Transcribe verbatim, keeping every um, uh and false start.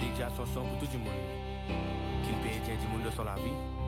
dédicace son son pour tout le monde. Qu'il paye bien du monde sur la vie.